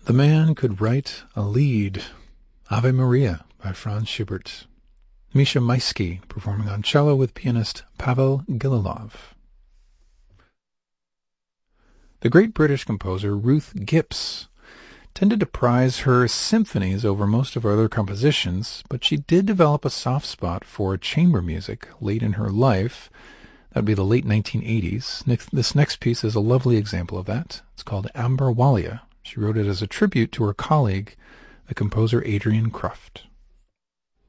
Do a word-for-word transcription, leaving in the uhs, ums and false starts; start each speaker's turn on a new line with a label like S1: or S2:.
S1: The man could write a lied. Ave Maria by Franz Schubert. Misha Maisky performing on cello with pianist Pavel Gililov. The great British composer Ruth Gibbs tended to prize her symphonies over most of her other compositions, but she did develop a soft spot for chamber music late in her life. That would be the late nineteen eighties. This next piece is a lovely example of that. It's called Amberwalia. She wrote it as a tribute to her colleague, the composer Adrian Kruft.